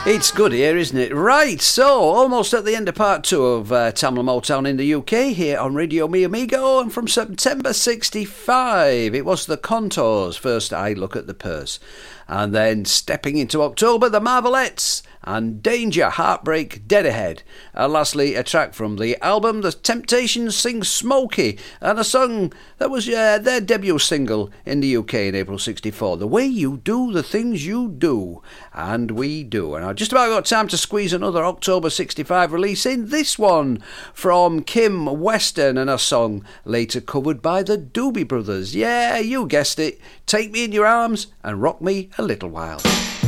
It's good here, isn't it? Right, so almost at the end of part 2 of Tamla Motown in the UK here on Radio Mi Amigo, and from September 65 it was the Contours, first I Look at the Purse, and then stepping into October, the Marvelettes and Danger, Heartbreak, Dead Ahead, and lastly a track from the album The Temptations sing Smokey, and a song that was their debut single in the UK in April 64, The Way You Do the Things You Do. And we do. And I've just about got time to squeeze another October 65 release in, this one from Kim Weston, and a song later covered by the Doobie Brothers. Yeah, you guessed it, Take Me in Your Arms and Rock Me a Little While.